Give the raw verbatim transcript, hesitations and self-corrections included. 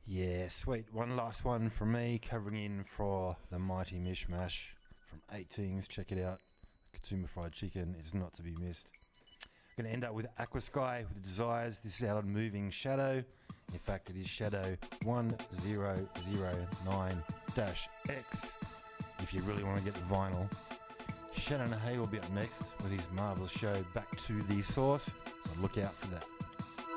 Yeah, sweet. One last one from me, covering in for the mighty mishmash from Eight Things. Check it out. Katoomba Fried Chicken is not to be missed. Going to end up with Aqua Sky with Desires. This is out on Moving Shadow. In fact, it is Shadow one zero zero nine X. If you really want to get the vinyl. Shannon Hay will be up next with his marvellous show Back to the Source. So look out for that.